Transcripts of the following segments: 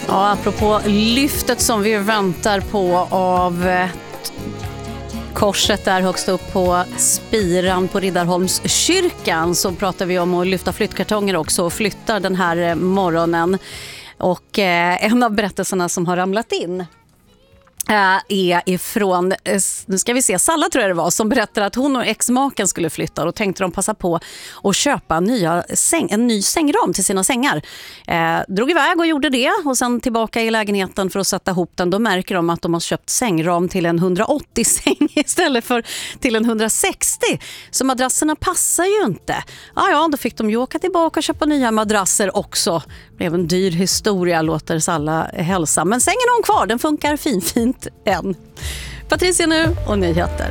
Ja, apropå lyftet som vi väntar på av korset där högst upp på spiran på Riddarholmskyrkan, så pratar vi om att lyfta flyttkartonger också och flyttar den här morgonen. Och en av berättelserna som har ramlat in är ifrån, nu ska vi se, Salla tror jag det var, som berättar att hon och ex-maken skulle flytta och tänkte de passa på att köpa en ny sängram till sina sängar. Drog iväg och gjorde det och sen tillbaka i lägenheten för att sätta ihop den. Då märker de att de har köpt sängram till en 180 säng istället för till en 160. Så madrasserna passar ju inte. Ja, då fick de ju åka tillbaka och köpa nya madrasser också. Det blev en dyr historia, låter Salla hälsa. Men sängen har hon kvar, den funkar fint än. Patricia nu och nyheter.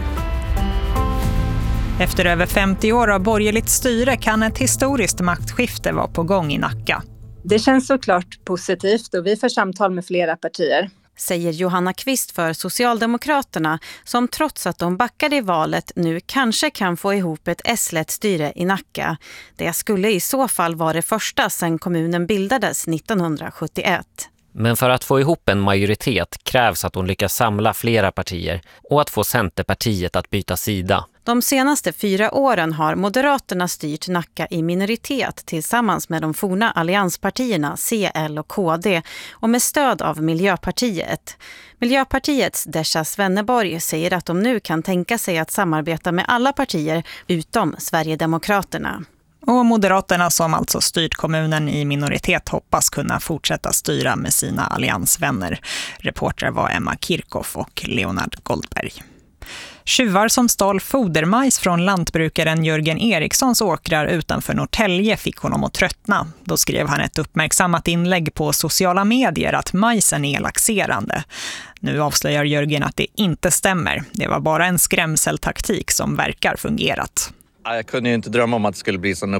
Efter över 50 år av borgerligt styre kan ett historiskt maktskifte vara på gång i Nacka. Det känns såklart positivt och vi får samtal med flera partier. Säger Johanna Kvist för Socialdemokraterna, som trots att de backade i valet nu kanske kan få ihop ett S-lett styre i Nacka. Det skulle i så fall vara det första sedan kommunen bildades 1971. Men för att få ihop en majoritet krävs att hon lyckas samla flera partier och att få Centerpartiet att byta sida. De senaste 4 åren har Moderaterna styrt Nacka i minoritet tillsammans med de forna allianspartierna CL och KD och med stöd av Miljöpartiet. Miljöpartiets Desha Svenneborg säger att de nu kan tänka sig att samarbeta med alla partier utom Sverigedemokraterna. Och Moderaterna, som alltså styrt kommunen i minoritet, hoppas kunna fortsätta styra med sina alliansvänner. Reportrar var Emma Kirchhoff och Leonard Goldberg. Tjuvar som stal fodermajs från lantbrukaren Jörgen Erikssons åkrar utanför Norrtälje fick honom att tröttna. Då skrev han ett uppmärksammat inlägg på sociala medier att majsen är laxerande. Nu avslöjar Jörgen att det inte stämmer. Det var bara en skrämseltaktik som verkar fungerat. Jag kunde ju inte drömma om att det skulle bli sån